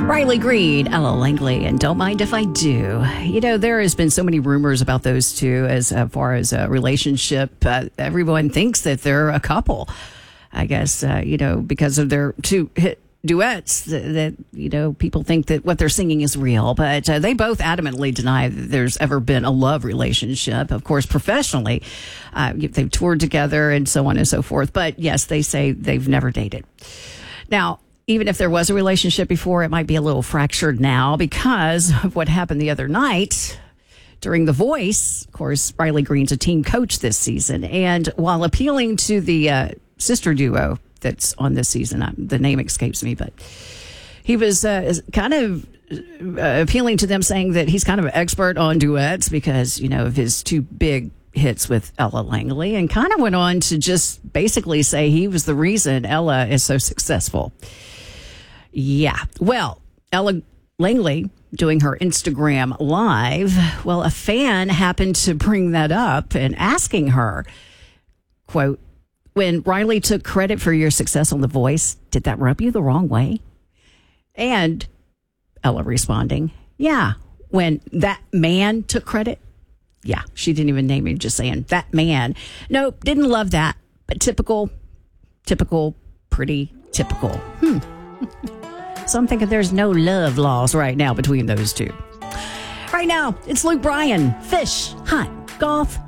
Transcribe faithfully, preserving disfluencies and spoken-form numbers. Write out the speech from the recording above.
Riley Green, Ella Langley, and Don't Mind If I Do. You know, there has been so many rumors about those two as uh, far as a relationship. Uh, everyone thinks that they're a couple. I guess, uh, you know, because of their two hit duets that, that, you know, people think that what they're singing is real. But uh, they both adamantly deny that there's ever been a love relationship. Of course, professionally, uh, they've toured together and so on and so forth. But yes, they say they've never dated. Now, even if there was a relationship before, it might be a little fractured now because of what happened the other night during The Voice. Of course, Riley Green's a team coach this season. And while appealing to the uh, sister duo that's on this season, uh, the name escapes me, but he was uh, kind of uh, appealing to them, saying that he's kind of an expert on duets because, you know, of his two big hits with Ella Langley, and kind of went on to just basically say he was the reason Ella is so successful. Yeah. Well, Ella Langley doing her Instagram live. Well, a fan happened to bring that up and asking her, quote, when Riley took credit for your success on The Voice, did that rub you the wrong way? And Ella responding, yeah, when that man took credit. Yeah, she didn't even name him, just saying that man. Nope, didn't love that. But typical, typical, pretty typical. Hmm. So I'm thinking there's no love lost right now between those two. Right now, it's Luke Bryan. Fish, hunt, golf,